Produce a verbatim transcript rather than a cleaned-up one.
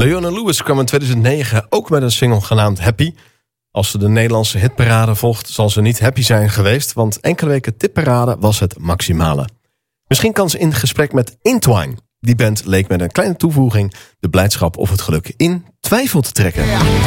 Leona Lewis kwam in tweeduizend negen ook met een single genaamd Happy. Als ze de Nederlandse hitparade volgt, zal ze niet happy zijn geweest, want enkele weken tipparade was het maximale. Misschien kan ze in gesprek met Intwine. Die band leek met een kleine toevoeging de blijdschap of het geluk in twijfel te trekken.